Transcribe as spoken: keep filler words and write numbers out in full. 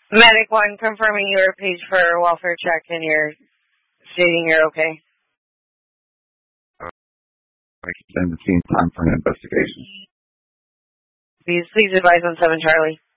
Medic one, confirming your page for welfare check and you're stating you're okay. Extend the team time for an investigation. Please, please advise on seven Charlie.